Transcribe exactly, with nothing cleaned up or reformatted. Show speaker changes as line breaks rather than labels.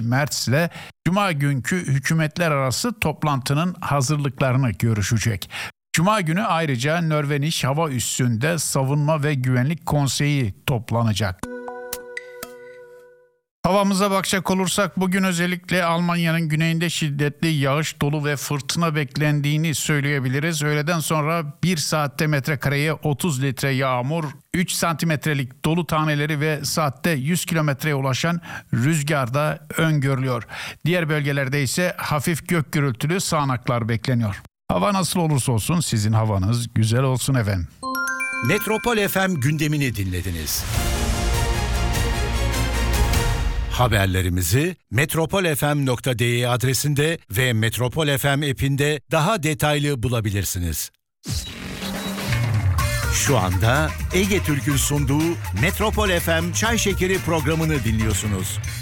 Mertz'le Cuma günkü hükümetler arası toplantının hazırlıklarını görüşecek. Cuma günü ayrıca Norveç Hava Üssü'nde Savunma ve Güvenlik Konseyi toplanacak. Havamıza bakacak olursak bugün özellikle Almanya'nın güneyinde şiddetli yağış, dolu ve fırtına beklendiğini söyleyebiliriz. Öğleden sonra bir saatte metrekareye otuz litre yağmur, üç santimetrelik dolu taneleri ve saatte yüz kilometreye ulaşan rüzgar da öngörülüyor. Diğer bölgelerde ise hafif gök gürültülü sağanaklar bekleniyor. Hava nasıl olursa olsun sizin havanız güzel olsun efendim.
Metropol F M gündemini dinlediniz. Haberlerimizi metropol f m nokta d e adresinde ve Metropol F M app'inde daha detaylı bulabilirsiniz. Şu anda Ege Türk'ün sunduğu Metropol F M Çay Şekeri programını dinliyorsunuz.